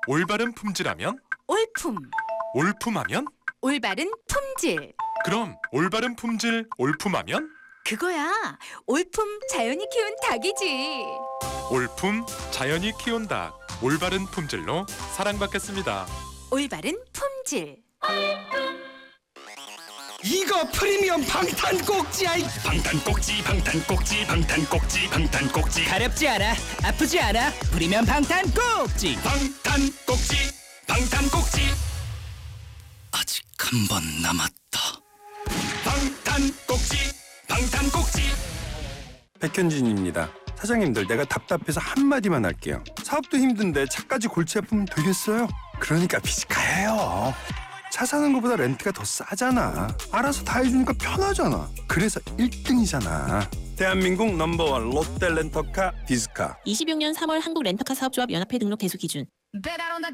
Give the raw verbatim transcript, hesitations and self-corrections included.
올바른 품질하면? 올품. 올품하면? 올바른 품질. 그럼 올바른 품질 올품하면? 그거야. 올품 자연이 키운 닭이지. 올품 자연이 키운 닭. 올바른 품질로 사랑받겠습니다. 올바른 품질. 이거 프리미엄 방탄 꼭지야. 방탄 꼭지 방탄 꼭지 방탄 꼭지 방탄 꼭지 가렵지 않아, 아프지 않아. 프리미엄 방탄 꼭지. 방탄 꼭지 방탄 꼭지 아직 한 번 남았다. 방탄 꼭지 방탄 꼭지. 백현진입니다. 사장님들, 내가 답답해서 한마디만 할게요. 사업도 힘든데 차까지 골치 아프면 되겠어요? 그러니까 비즈카예요. 차 사는 것보다 렌트가 더 싸잖아. 알아서 다 해주니까 편하잖아. 그래서 일 등이잖아. 대한민국 넘버원 롯데 렌터카 비즈카. 이십육 년 삼월 한국 렌터카 사업조합 연합회 등록 대수 기준.